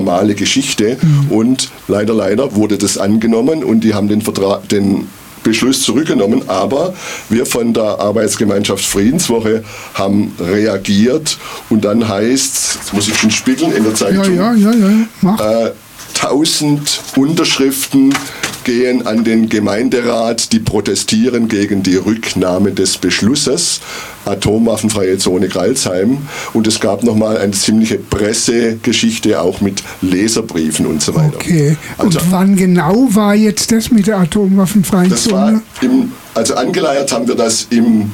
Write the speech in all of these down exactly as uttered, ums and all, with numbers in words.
normale Geschichte. Mhm. Und leider, leider wurde das angenommen und die haben den Vertrag, den Beschluss zurückgenommen, aber wir von der Arbeitsgemeinschaft Friedenswoche haben reagiert und dann heißt es, jetzt muss ich schon spiegeln in der Zeitung, ja, ja, ja, ja. Mach. Äh, tausend Unterschriften gehen an den Gemeinderat, die protestieren gegen die Rücknahme des Beschlusses atomwaffenfreie Zone Crailsheim. Und es gab nochmal eine ziemliche Pressegeschichte, auch mit Leserbriefen und so weiter. Okay. Und also, wann genau war jetzt das mit der atomwaffenfreien das Zone? War im, also angeleiert haben wir das im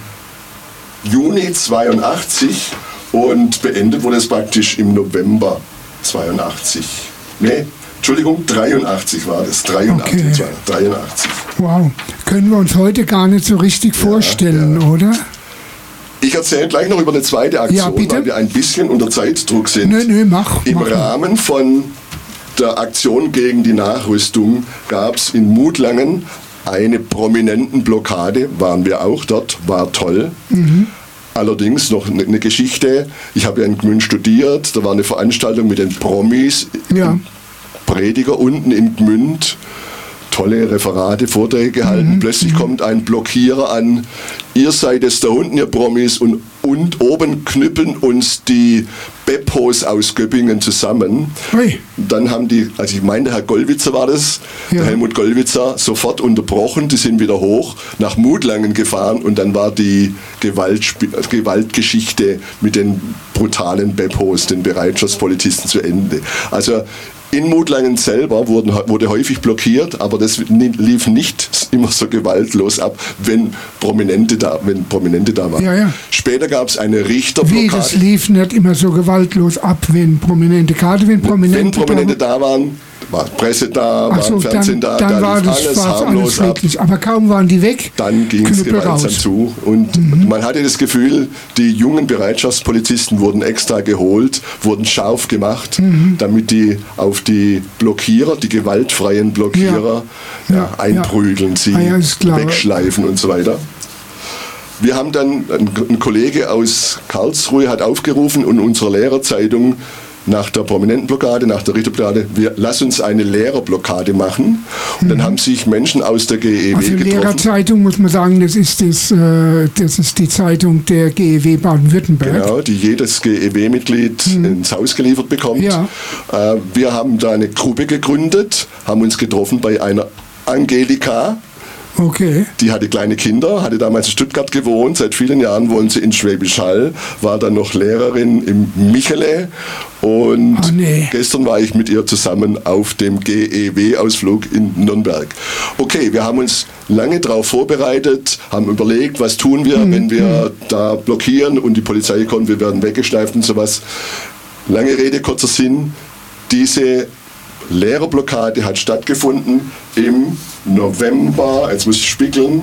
Juni zweiundachtzig und beendet wurde es praktisch im November zweiundachtzig. Nee, Entschuldigung, dreiundachtzig war das. dreiundachtzig, okay. dreiundachtzig. Wow, können wir uns heute gar nicht so richtig ja, vorstellen, ja. oder? Ich erzähle gleich noch über eine zweite Aktion, ja, bitte? Weil wir ein bisschen unter Zeitdruck sind. Nö, nö, mach. Im mach Rahmen mal. von der Aktion gegen die Nachrüstung gab es in Mutlangen eine prominenten Blockade, waren wir auch dort, war toll. Mhm. Allerdings noch eine Geschichte, ich habe ja in Gmünd studiert, da war eine Veranstaltung mit den Promis, ja. Prediger unten in Gmünd, tolle Referate, Vorträge gehalten, mhm. plötzlich kommt ein Blockierer an, ihr seid es da unten, ihr Promis, und, und oben knüppeln uns die Beppos aus Göppingen zusammen. Ui. Dann haben die, also ich meine, der Herr Gollwitzer war das, ja. der Helmut Gollwitzer, sofort unterbrochen, die sind wieder hoch, nach Mutlangen gefahren und dann war die Gewaltsp- Gewaltgeschichte mit den brutalen Beppos, den Bereitschaftspolizisten, zu Ende. Also in Mutlangen selber wurden, wurde häufig blockiert, aber das lief nicht immer so gewaltlos ab, wenn Prominente da, wenn Prominente da waren. Ja, ja. Später gab es eine Richterblockade. Wie, das lief nicht immer so gewaltlos ab, wenn Prominente, gerade wenn Prominente, wenn Prominente da, da waren, war Presse da, war so, Fernsehen dann, da, dann da war lief das alles harmlos ab. Aber kaum waren die weg, dann ging es gewaltsam zu. Und mhm. man hatte das Gefühl, die jungen Bereitschaftspolizisten wurden extra geholt, wurden scharf gemacht, mhm. damit die auf die Blockierer, die gewaltfreien Blockierer, ja. Ja, ja, einprügeln, ja. sie ah, ja, wegschleifen und so weiter. Wir haben dann, ein, ein Kollege aus Karlsruhe hat aufgerufen und unserer Lehrerzeitung nach der prominenten Blockade, nach der Richterblockade, wir lass uns eine Lehrerblockade machen. Und dann haben sich Menschen aus der G E W also getroffen. Lehrerzeitung muss man sagen, das ist, das, äh, das ist die Zeitung der G E W Baden-Württemberg. Genau, die jedes G E W-Mitglied mhm. ins Haus geliefert bekommt. Ja. Äh, wir haben da eine Gruppe gegründet, haben uns getroffen bei einer Angelika. Okay. Die hatte kleine Kinder, hatte damals in Stuttgart gewohnt, seit vielen Jahren wohnt sie in Schwäbisch Hall, war dann noch Lehrerin im Michele und oh, nee. gestern war ich mit ihr zusammen auf dem G E W-Ausflug in Nürnberg. Okay, wir haben uns lange darauf vorbereitet, haben überlegt, was tun wir, mhm. wenn wir da blockieren und die Polizei kommt, wir werden weggeschleift und sowas. Lange Rede, kurzer Sinn, diese Lehrerblockade hat stattgefunden im November, jetzt muss ich spiegeln,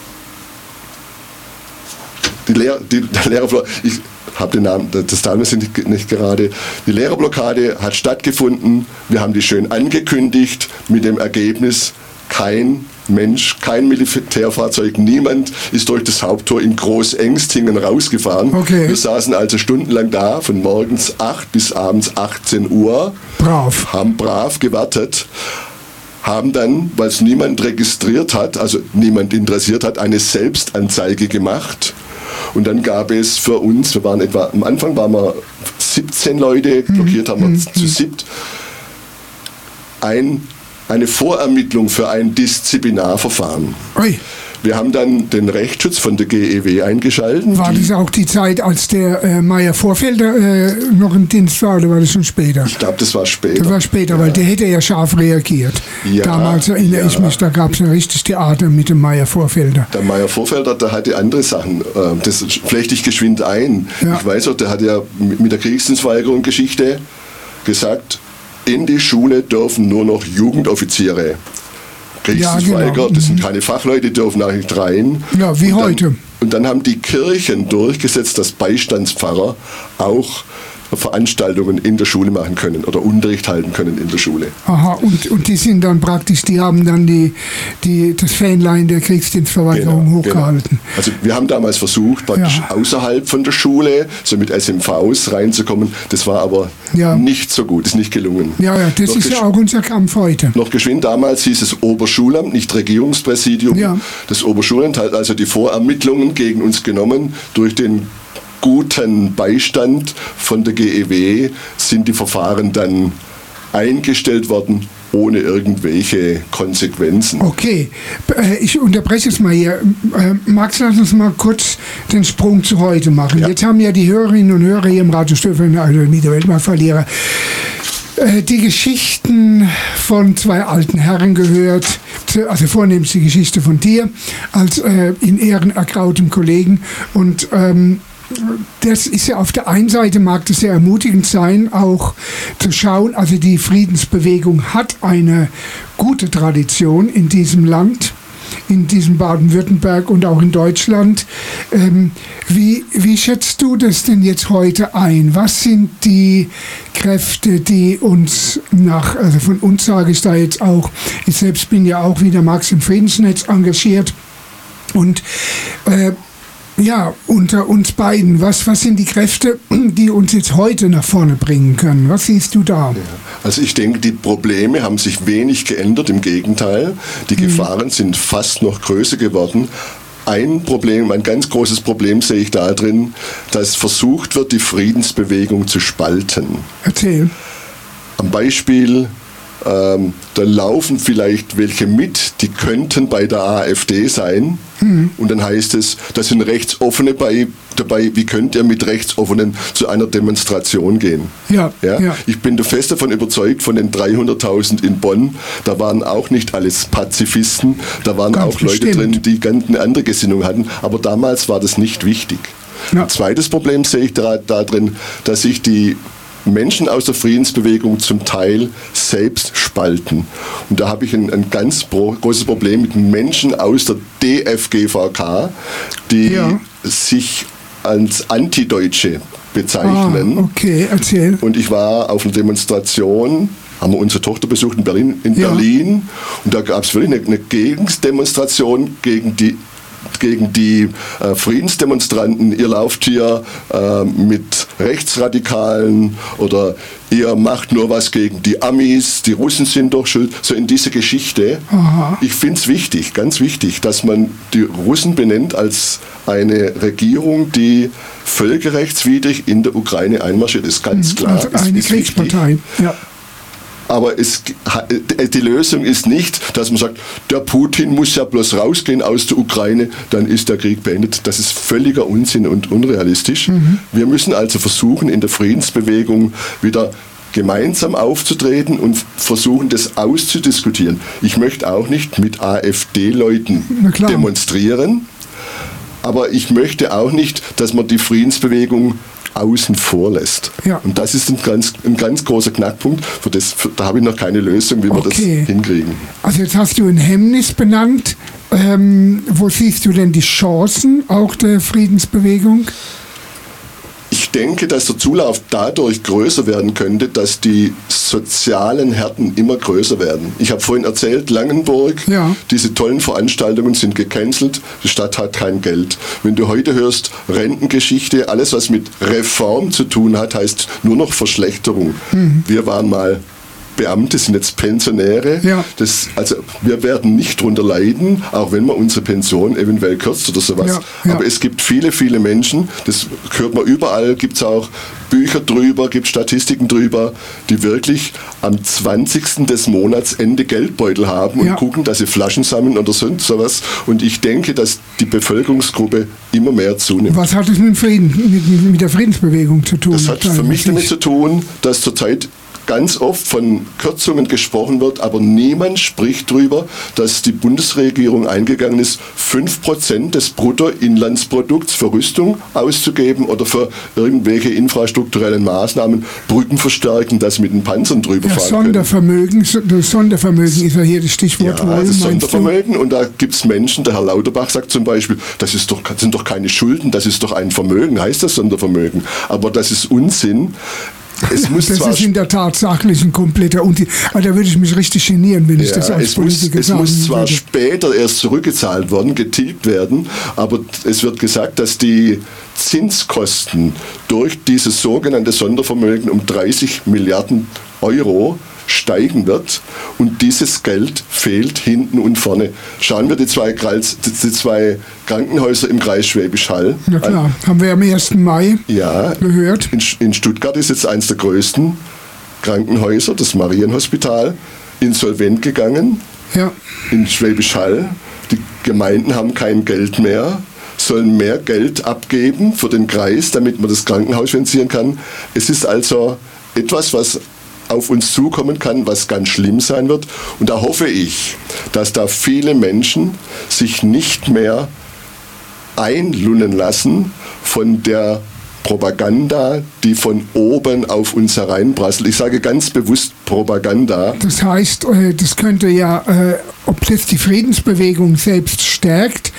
die, Lehr, die der Lehrerblockade, ich habe den Namen, das Datum ist nicht, nicht gerade, die Lehrerblockade hat stattgefunden, wir haben die schön angekündigt, mit dem Ergebnis, kein Mensch, kein Militärfahrzeug, niemand ist durch das Haupttor in Großengstingen rausgefahren. Okay. Wir saßen also stundenlang da, von morgens acht bis abends achtzehn Uhr. Brav. Haben brav gewartet, haben dann, weil es niemand registriert hat, also niemand interessiert hat, eine Selbstanzeige gemacht. Und dann gab es für uns, wir waren etwa, am Anfang waren wir siebzehn Leute, blockiert haben wir mhm. zu siebt, ein eine Vorermittlung für ein Disziplinarverfahren. Ui. Wir haben dann den Rechtsschutz von der G E W eingeschaltet. War das auch die Zeit, als der äh, Meier Vorfelder äh, noch im Dienst war, oder war das schon später? Ich glaube, das war später. Das war später, ja. Weil der hätte ja scharf reagiert. Ja, Damals erinnere ja. ich mich, da gab es ein richtiges Theater mit dem Meier Vorfelder. Der Meier Vorfelder, der hatte andere Sachen. Das flechte ich geschwind ein. Ja. Ich weiß auch, der hat ja mit der Kriegsdienstverweigerung Geschichte gesagt, in die Schule dürfen nur noch Jugendoffiziere. Kriegsdienstverweigerer, ja, genau. Das sind keine Fachleute, die dürfen auch nicht rein. Ja, wie und heute. Dann, und dann haben die Kirchen durchgesetzt, dass Beistandspfarrer auch Veranstaltungen in der Schule machen können oder Unterricht halten können in der Schule. Aha, und, und die sind dann praktisch, die haben dann die, die, das Fähnlein der Kriegsdienstverweigerung genau, hochgehalten. Genau. Also wir haben damals versucht, praktisch ja. außerhalb von der Schule, so mit S M Vs reinzukommen. Das war aber ja. nicht so gut, ist nicht gelungen. Ja, ja, das noch ist ja auch unser Kampf heute. Noch geschwind, damals hieß es Oberschulamt, nicht Regierungspräsidium. Ja. Das Oberschulamt hat also die Vorermittlungen gegen uns genommen. Durch den guten Beistand von der G E W sind die Verfahren dann eingestellt worden, ohne irgendwelche Konsequenzen. Okay, ich unterbreche es mal hier. Max, lass uns mal kurz den Sprung zu heute machen. Ja. Jetzt haben ja die Hörerinnen und Hörer hier im Radio Stöffeln, also der Weltmarktverlierer, die Geschichten von zwei alten Herren gehört, also vornehmlich die Geschichte von dir, als äh, in Ehren ergrautem Kollegen. Und ähm, das ist ja auf der einen Seite, mag das sehr ermutigend sein, auch zu schauen, also die Friedensbewegung hat eine gute Tradition in diesem Land, in diesem Baden-Württemberg und auch in Deutschland. Ähm, wie, wie schätzt du das denn jetzt heute ein? Was sind die Kräfte, die uns nach, also von uns sage ich da jetzt auch, ich selbst bin ja auch wieder Max im Friedensnetz engagiert und äh, ja, unter uns beiden, was, was sind die Kräfte, die uns jetzt heute nach vorne bringen können? Was siehst du da? Ja, also ich denke, die Probleme haben sich wenig geändert, im Gegenteil. Die mhm. Gefahren sind fast noch größer geworden. Ein Problem, ein ganz großes Problem sehe ich da drin, dass versucht wird, die Friedensbewegung zu spalten. Erzähl. Am Beispiel, ähm, da laufen vielleicht welche mit, die könnten bei der AfD sein. Mhm. Und dann heißt es, da sind Rechtsoffene bei, dabei, wie könnt ihr mit Rechtsoffenen zu einer Demonstration gehen? Ja, ja? ja. Ich bin fest davon überzeugt, von den dreihunderttausend in Bonn, da waren auch nicht alles Pazifisten, da waren ganz auch Leute bestimmt drin, die ganz eine andere Gesinnung hatten, aber damals war das nicht wichtig. Ja. Ein zweites Problem sehe ich da, da drin, dass sich die Menschen aus der Friedensbewegung zum Teil selbst spalten. Und da habe ich ein, ein ganz großes Problem mit Menschen aus der D F G V K, die ja. sich als Antideutsche bezeichnen. Ah, okay, erzähl. Und ich war auf einer Demonstration, haben wir unsere Tochter besucht in Berlin, in ja. Berlin und da gab es wirklich eine, eine Gegendemonstration gegen die gegen die äh, Friedensdemonstranten, ihr lauft hier äh, mit Rechtsradikalen oder ihr macht nur was gegen die Amis, die Russen sind doch schuld, so in diese Geschichte. Aha. Ich finde es wichtig, ganz wichtig, dass man die Russen benennt als eine Regierung, die völkerrechtswidrig in der Ukraine einmarschiert ist, ganz klar. Also eine ist Kriegspartei, ja. Aber es, die Lösung ist nicht, dass man sagt, der Putin muss ja bloß rausgehen aus der Ukraine, dann ist der Krieg beendet. Das ist völliger Unsinn und unrealistisch. Mhm. Wir müssen also versuchen, in der Friedensbewegung wieder gemeinsam aufzutreten und versuchen, das auszudiskutieren. Ich möchte auch nicht mit AfD-Leuten demonstrieren, aber ich möchte auch nicht, dass man die Friedensbewegung außen vor lässt. Ja. Und das ist ein ganz, ein ganz großer Knackpunkt. Für das, für, da habe ich noch keine Lösung, wie wir okay. das hinkriegen. Also jetzt hast du ein Hemmnis benannt. Ähm, wo siehst du denn die Chancen auch der Friedensbewegung? Ich denke, dass der Zulauf dadurch größer werden könnte, dass die sozialen Härten immer größer werden. Ich habe vorhin erzählt, Langenburg, ja. diese tollen Veranstaltungen sind gecancelt, die Stadt hat kein Geld. Wenn du heute hörst, Rentengeschichte, alles was mit Reform zu tun hat, heißt nur noch Verschlechterung. Mhm. Wir waren mal Beamte, sind jetzt Pensionäre. Ja. Das, also wir werden nicht drunter leiden, auch wenn man unsere Pension eventuell kürzt oder sowas. Ja, ja. Aber es gibt viele, viele Menschen, das hört man überall, gibt es auch Bücher drüber, gibt Statistiken drüber, die wirklich am zwanzigsten des Monats Ende Geldbeutel haben und ja. gucken, dass sie Flaschen sammeln oder sonst sowas. Und ich denke, dass die Bevölkerungsgruppe immer mehr zunimmt. Was hat das mit, Frieden, mit, mit der Friedensbewegung zu tun? Das hat für mich damit zu tun, dass zurzeit ganz oft von Kürzungen gesprochen wird, aber niemand spricht darüber, dass die Bundesregierung eingegangen ist, fünf Prozent des Bruttoinlandsprodukts für Rüstung auszugeben oder für irgendwelche infrastrukturellen Maßnahmen, Brücken verstärken, dass mit den Panzern drüber ja, fahren Sondervermögen, können. Das Sondervermögen ist ja hier das Stichwort. Ja, Wollen, das Sondervermögen. Und da gibt es Menschen, der Herr Lauterbach sagt zum Beispiel, das ist doch, sind doch keine Schulden, das ist doch ein Vermögen, heißt das Sondervermögen. Aber das ist Unsinn. Es muss das zwar ist in der Tat sachlich ein kompletter Unsinn. Aber da würde ich mich richtig genieren, wenn ich ja, das als es Politiker muss, sagen Es muss zwar würde. später erst zurückgezahlt werden, getilgt werden, aber es wird gesagt, dass die Zinskosten durch dieses sogenannte Sondervermögen um dreißig Milliarden Euro steigen wird und dieses Geld fehlt hinten und vorne. Schauen wir die zwei, Kreis, die zwei Krankenhäuser im Kreis Schwäbisch Hall Na klar, an. haben wir am ersten Mai ja, gehört. In, in Stuttgart ist jetzt eines der größten Krankenhäuser, das Marienhospital, insolvent gegangen. Ja. In Schwäbisch Hall. Die Gemeinden haben kein Geld mehr, sollen mehr Geld abgeben für den Kreis, damit man das Krankenhaus finanzieren kann. Es ist also etwas, was auf uns zukommen kann, was ganz schlimm sein wird. Und da hoffe ich, dass da viele Menschen sich nicht mehr einlullen lassen von der Propaganda, die von oben auf uns hereinprasselt. Ich sage ganz bewusst Propaganda. Das heißt, das könnte ja, ob das die Friedensbewegung selbst stärkt,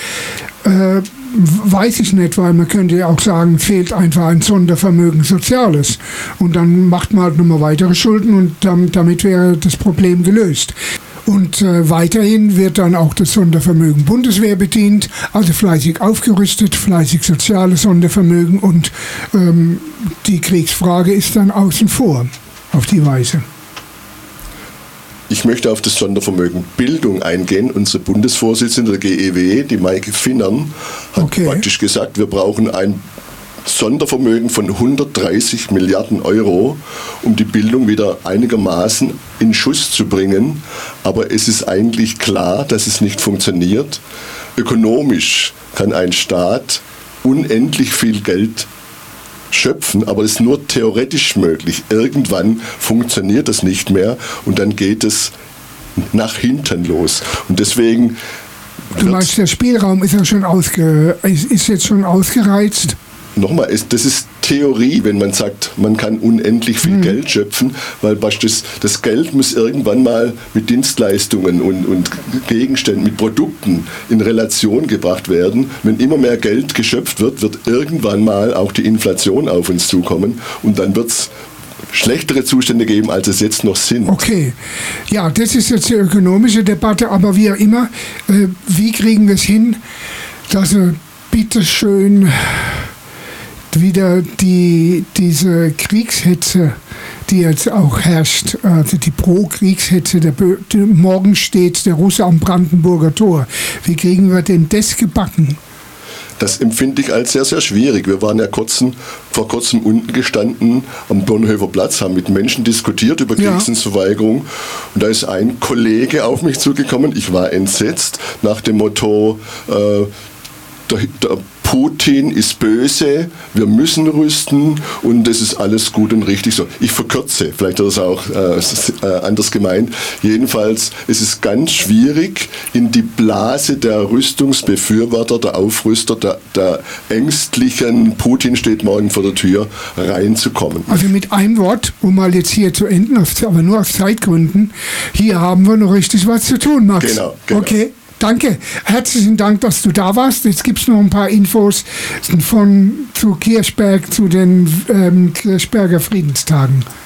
weiß ich nicht, weil man könnte ja auch sagen, fehlt einfach ein Sondervermögen Soziales. Und dann macht man halt nochmal weitere Schulden und damit wäre das Problem gelöst. Und äh, weiterhin wird dann auch das Sondervermögen Bundeswehr bedient, also fleißig aufgerüstet, fleißig soziales Sondervermögen und ähm, die Kriegsfrage ist dann außen vor auf die Weise. Ich möchte auf das Sondervermögen Bildung eingehen. Unsere Bundesvorsitzende der G E W, die Maike Finnern, hat okay. praktisch gesagt, wir brauchen ein Sondervermögen von hundertdreißig Milliarden Euro, um die Bildung wieder einigermaßen in Schuss zu bringen. Aber es ist eigentlich klar, dass es nicht funktioniert. Ökonomisch kann ein Staat unendlich viel Geld schöpfen, aber es ist nur theoretisch möglich. Irgendwann funktioniert das nicht mehr und dann geht es nach hinten los. Und deswegen... Du meinst, der Spielraum ist ja schon ausge, ist jetzt schon ausgereizt? Nochmal, das ist Theorie, wenn man sagt, man kann unendlich viel mhm. Geld schöpfen, weil das, das Geld muss irgendwann mal mit Dienstleistungen und, und Gegenständen, mit Produkten in Relation gebracht werden. Wenn immer mehr Geld geschöpft wird, wird irgendwann mal auch die Inflation auf uns zukommen und dann wird es schlechtere Zustände geben, als es jetzt noch sind. Okay, ja, das ist jetzt die ökonomische Debatte, aber wie auch immer, äh, wie kriegen wir es hin, dass wir bitteschön wieder die, diese Kriegshetze, die jetzt auch herrscht, also die Pro-Kriegshetze, der, der, morgen steht der Russe am Brandenburger Tor. Wie kriegen wir denn das gebacken? Das empfinde ich als sehr, sehr schwierig. Wir waren ja kurzen, vor kurzem unten gestanden am Bonhoeffer Platz, haben mit Menschen diskutiert über Kriegsdienstverweigerung. Und da ist ein Kollege auf mich zugekommen. Ich war entsetzt nach dem Motto, äh, der, der Putin ist böse, wir müssen rüsten und das ist alles gut und richtig so. Ich verkürze, vielleicht hat er es auch äh, anders gemeint. Jedenfalls, es ist ganz schwierig, in die Blase der Rüstungsbefürworter, der Aufrüster, der, der ängstlichen Putin steht morgen vor der Tür, reinzukommen. Also mit einem Wort, um mal jetzt hier zu enden, aber nur aus Zeitgründen, hier haben wir noch richtig was zu tun, Max. Genau, genau. Okay. Danke, herzlichen Dank, dass du da warst. Jetzt gibt es noch ein paar Infos von zu Kirchberg, zu den ähm, Kirchberger Friedenstagen.